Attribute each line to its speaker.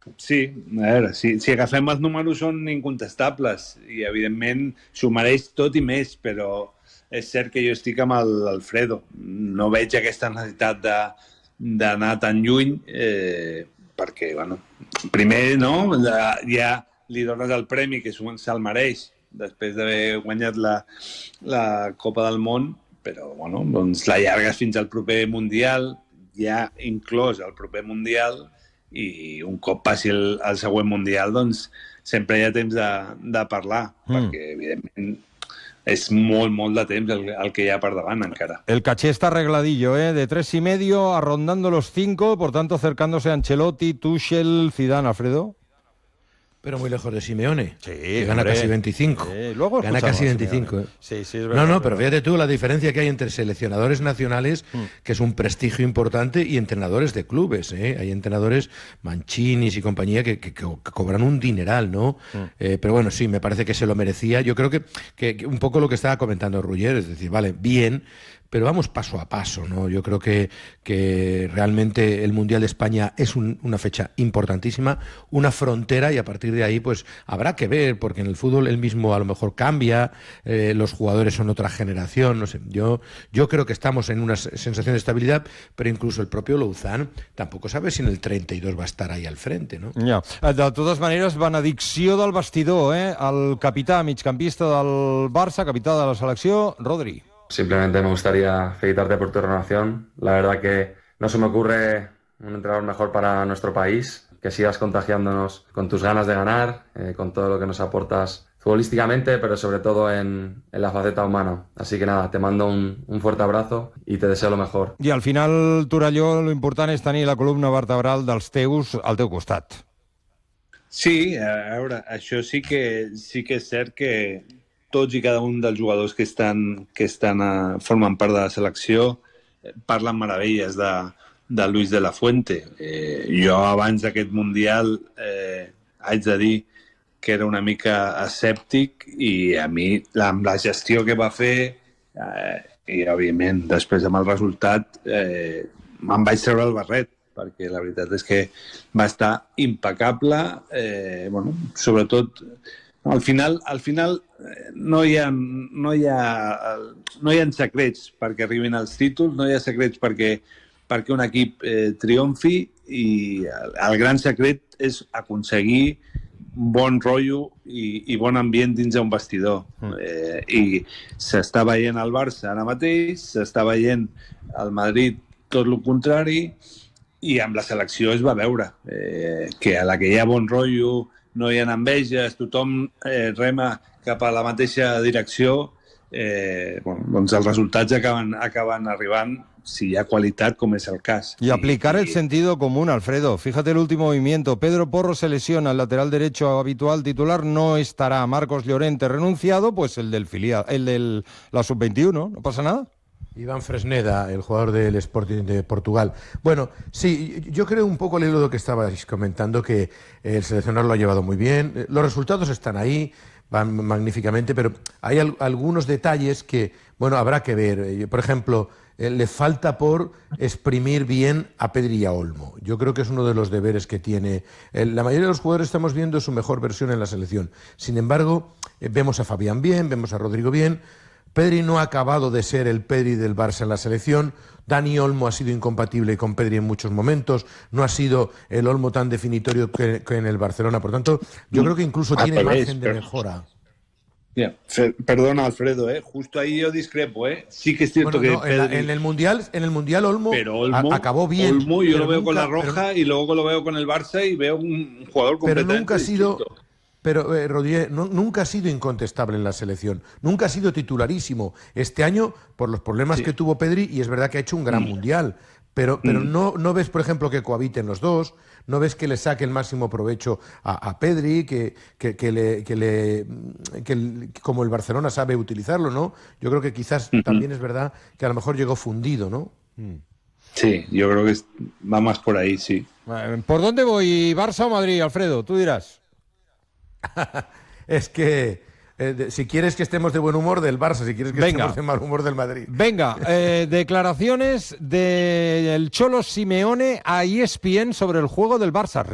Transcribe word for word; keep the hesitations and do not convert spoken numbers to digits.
Speaker 1: Sí, a veure, si, si agafem els números són incontestables i evidentment s'ho mereix tot i més, però és cert que jo estic amb el Alfredo. No veig aquesta necessitat de, d'anar tan lluny eh, perquè, bueno, primer, no, ja li dones el premi que se'l mereix després d'haver guanyat la, la Copa del Món, però, bueno, doncs la llargues fins al proper Mundial, ja inclòs el proper Mundial, i un cop passi el, el següent Mundial, doncs sempre hi ha temps de, de parlar, mm. perquè evidentment és molt, molt de temps el, el que hi ha per davant encara.
Speaker 2: El caché está arregladillo, ¿eh? De tres y medio a rondando los cinco, por tanto acercándose a Ancelotti, Tuchel, Zidane, Alfredo.
Speaker 3: Pero muy lejos de Simeone,
Speaker 2: sí,
Speaker 3: que gana hombre, casi veinticinco.
Speaker 2: Sí, luego
Speaker 3: gana casi veinticinco. ¿eh?
Speaker 2: Sí, sí, es verdad,
Speaker 3: no, no,
Speaker 2: es
Speaker 3: pero fíjate tú la diferencia que hay entre seleccionadores nacionales, mm. que es un prestigio importante, y entrenadores de clubes. ¿eh? Hay entrenadores, Mancinis y compañía, que, que, que cobran un dineral, ¿no? Mm. Eh, pero bueno, sí, me parece que se lo merecía. Yo creo que, que, que un poco lo que estaba comentando Ruller, es decir, vale, bien, pero vamos paso a paso, ¿no? Yo creo que, que realmente el Mundial de España es un, una fecha importantísima, una frontera, y a partir de ahí pues habrá que ver, porque en el fútbol el mismo a lo mejor cambia, eh, los jugadores son otra generación, no sé. Yo, yo creo que estamos en una sensación de estabilidad, pero incluso el propio Louzán tampoco sabe si en el treinta y dos va a estar ahí al frente, ¿no?
Speaker 2: Ja. De totes maneres, benedicció del vestidor, eh? El capità migcampista del Barça, capità de la selecció, Rodri.
Speaker 4: Simplemente me gustaría felicitarte por tu renovación. La verdad que no se me ocurre un entrenador mejor para nuestro país, que sigas contagiándonos con tus ganas de ganar, eh, con todo lo que nos aportas futbolísticamente, pero sobre todo en, en la faceta humana. Así que nada, te mando un, un fuerte abrazo y te deseo lo mejor.
Speaker 2: I al final, Torelló, lo important és tenir la columna vertebral dels teus al teu costat.
Speaker 1: Sí, a veure, això sí que, sí que és cert que tots i cada un dels jugadors que estan, que estan a, formen part de la selecció parlen meravelles de, de Luis de la Fuente. Eh, jo abans d'aquest Mundial eh, haig de dir que era una mica escèptic, i a mi la, amb la gestió que va fer eh, i òbviament després amb el resultat eh, me'n vaig treure el barret, perquè la veritat és que va estar impecable, eh, bueno, sobretot al final, al final no hi ha, no hi ha, no hi ha secrets perquè arribin els títols, no hi ha secrets perquè, perquè un equip eh, triomfi, i el, el gran secret és aconseguir bon rotllo i, i bon ambient dins d'un vestidor. Eh, I s'està veient al Barça ara mateix, s'està veient al Madrid tot el contrari, i amb la selecció es va veure eh, que a la que hi ha bon rotllo, no hi ha enveges, tothom eh, rema cap a la mateixa direcció, eh, bueno, doncs els resultats acaben, acaben arribant si hi ha qualitat, com és el cas.
Speaker 2: Y aplicar el sentido común, Alfredo. Fíjate el último movimiento. Pedro Porro se lesiona, el lateral derecho habitual titular no estará. Marcos Llorente renunciado, pues el del filial, el de la sub veintiuno, ¿no pasa nada?
Speaker 3: Iván Fresneda, el jugador del Sporting de Portugal. Bueno, sí, yo creo un poco al hilo de lo que estabais comentando, que el seleccionador lo ha llevado muy bien. Los resultados están ahí, van magníficamente, pero hay al- algunos detalles que, bueno, habrá que ver. Por ejemplo, eh, le falta por exprimir bien a Pedri y a Olmo. Yo creo que es uno de los deberes que tiene. Eh, la mayoría de los jugadores estamos viendo su mejor versión en la selección. Sin embargo, eh, vemos a Fabián bien, vemos a Rodrigo bien. Pedri no ha acabado de ser el Pedri del Barça en la selección. Dani Olmo ha sido incompatible con Pedri en muchos momentos. No ha sido el Olmo tan definitorio que, que en el Barcelona. Por tanto, yo creo que incluso
Speaker 1: Al
Speaker 3: tiene
Speaker 1: revés,
Speaker 3: margen de
Speaker 1: pero-
Speaker 3: mejora.
Speaker 1: Yeah. Perdona, Alfredo, eh? Justo ahí yo discrepo, ¿eh? Sí que es cierto
Speaker 3: Bueno,
Speaker 1: que
Speaker 3: no, en, la-
Speaker 1: Pedri-
Speaker 3: en el mundial, en el mundial Olmo,
Speaker 1: pero Olmo,
Speaker 3: a- acabó bien.
Speaker 1: Olmo yo
Speaker 3: pero
Speaker 1: lo veo con
Speaker 3: nunca-
Speaker 1: la roja
Speaker 3: pero-
Speaker 1: y luego lo veo con el Barça y veo un jugador
Speaker 3: pero
Speaker 1: completamente
Speaker 3: nunca ha sido,
Speaker 1: distinto.
Speaker 3: pero eh, Rodríguez, no- nunca ha sido incontestable en la selección, nunca ha sido titularísimo. Este año, por los problemas
Speaker 1: Sí.
Speaker 3: que tuvo Pedri, y es verdad que ha hecho un gran
Speaker 1: Mm.
Speaker 3: mundial, pero, pero
Speaker 1: Mm.
Speaker 3: no, no ves, por ejemplo, que cohabiten los dos, no ves que le saque el máximo provecho a, a Pedri, que, que, que le, que le que el- como el Barcelona sabe utilizarlo, ¿no? Yo creo que quizás
Speaker 1: Ujú.
Speaker 3: también es verdad que a lo mejor llegó fundido, ¿no?
Speaker 1: Sí, yo creo que es- va más por ahí, sí.
Speaker 2: Eh, ¿Por dónde voy? ¿Barça o Madrid, Alfredo? Tú dirás.
Speaker 3: Es que eh, de- si quieres que estemos de buen humor, del Barça; si quieres que
Speaker 2: Venga.
Speaker 3: estemos de mal humor, del Madrid.
Speaker 2: Venga, eh, declaraciones del Cholo Simeone a E S P N sobre el juego del Barça.